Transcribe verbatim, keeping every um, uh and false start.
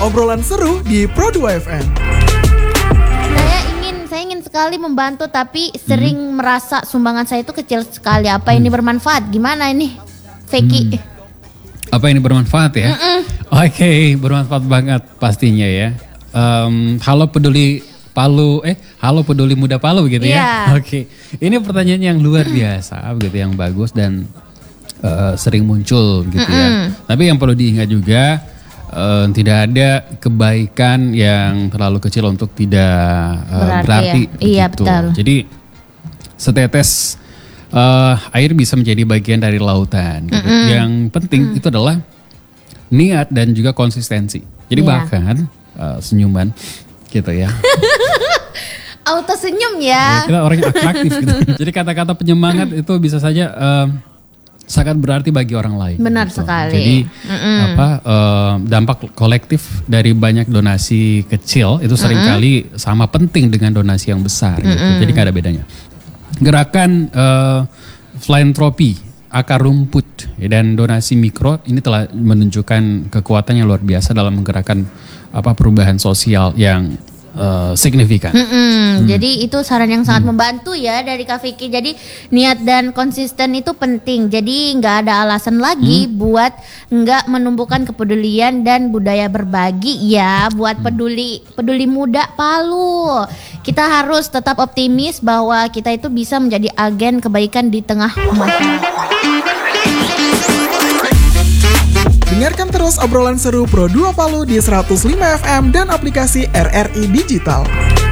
obrolan seru di Pro dua F M. Saya ingin saya ingin sekali membantu tapi sering hmm. merasa sumbangan saya itu kecil sekali. Apa hmm. ini bermanfaat? Gimana ini? Feki. Hmm. Apa ini bermanfaat ya? Oke, okay, bermanfaat banget pastinya ya. Um, halo peduli Palu, eh halo peduli muda Palu gitu ya. Yeah. Oke, okay. Ini pertanyaan yang luar biasa, begitu, yang bagus dan uh, sering muncul gitu ya. Tapi yang perlu diingat juga, uh, tidak ada kebaikan yang terlalu kecil untuk tidak uh, berarti. berarti ya. Iya betul. Jadi setetes Uh, air bisa menjadi bagian dari lautan. Gitu. Mm-hmm. Yang penting mm. itu adalah niat dan juga konsistensi. Jadi yeah. bahkan uh, senyuman gitu ya. Auto senyum ya. ya kita orangnya atraktif gitu. Jadi kata-kata penyemangat itu bisa saja uh, sangat berarti bagi orang lain. Benar gitu. sekali. Jadi mm-hmm. apa uh, dampak kolektif dari banyak donasi kecil itu seringkali mm-hmm. sama penting dengan donasi yang besar. Mm-hmm. Gitu. Jadi gak ada bedanya. Gerakan uh, filantropi akar rumput dan donasi mikro ini telah menunjukkan kekuatan yang luar biasa dalam menggerakkan apa perubahan sosial yang uh, signifikan. Hmm. Jadi itu saran yang sangat hmm. membantu ya dari Kak Vicky. Jadi niat dan konsisten itu penting. Jadi nggak ada alasan lagi hmm. buat nggak menumbuhkan kepedulian dan budaya berbagi ya buat hmm. peduli peduli muda Palu. Kita harus tetap optimis bahwa kita itu bisa menjadi agen kebaikan di tengah masyarakat. Dengarkan terus obrolan seru Pro dua Palu di seratus lima F M dan aplikasi R R I Digital.